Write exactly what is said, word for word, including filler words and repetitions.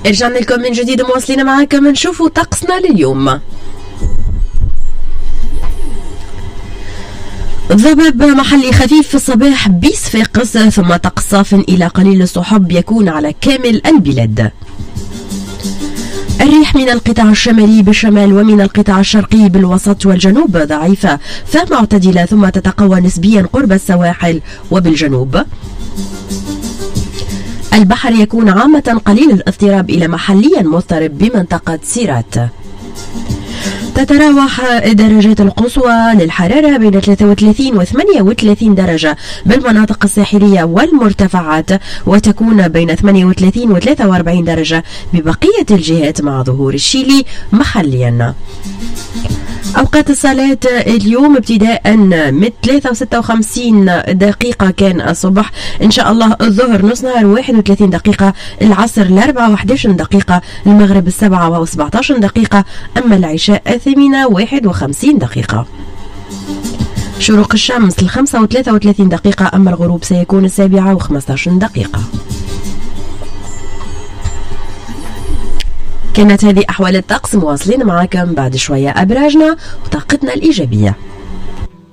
رجعنا لكم من جديد مواصلين معاكم نشوفوا طقسنا لليوم. ضباب محلي خفيف في الصباح بصفاقس، ثم طقس صاف إلى قليل السحب يكون على كامل البلاد. الريح من القطاع الشمالي بالشمال ومن القطاع الشرقي بالوسط والجنوب ضعيفة فمعتدلة، ثم تتقوى نسبيا قرب السواحل وبالجنوب. البحر يكون عامة قليل الاضطراب إلى محليا مضطرب بمنطقة سيرات. تتراوح درجات القصوى للحرارة بين ثلاثة وثلاثين و ثمانية وثلاثين درجة بالمناطق الساحلية والمرتفعات، وتكون بين ثمانية وثلاثين و ثلاثة وأربعين درجة ببقية الجهات مع ظهور الشيلي محليا. أوقات الصلاة اليوم ابتداء من ثلاثة وستة وخمسين دقيقة كان الصبح، إن شاء الله الظهر نص نهار واحد وثلاثين دقيقة، العصر الأربعة وأحد عشر دقيقة، المغرب السبعة وسبعة عشر دقيقة، أما العشاء الثامنة واحد وخمسين دقيقة. شروق الشمس الخمسة وثلاثة وثلاثين دقيقة، أما الغروب سيكون السابعة وخمسة عشر دقيقة. كانت هذه أحوال الطقس، مواصلين معكم بعد شوية أبراجنا وطاقتنا الإيجابية.